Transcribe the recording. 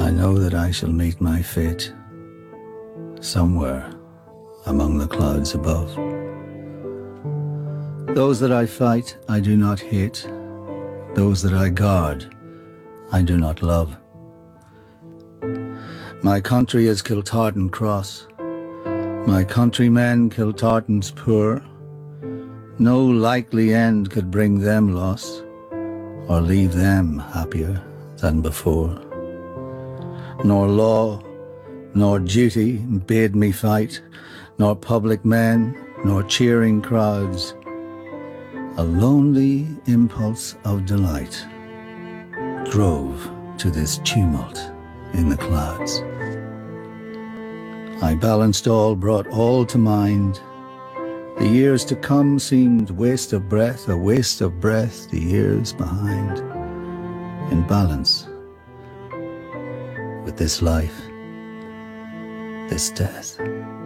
I know that I shall meet my fate somewhere among the clouds above. Those that I fight, I do not hate. Those that I guard, I do not love. My country is Kiltartan Cross. My countrymen Kiltartan's poor. No likely end could bring them loss, or leave them happier than before. Nor law, nor duty bade me fight, nor public men, nor cheering crowds. A lonely impulse of delight drove to this tumult in the clouds. I balanced all, brought all to mind. The years to come seemed waste of breath, a waste of breath, the years behind. In balance with this life, this death.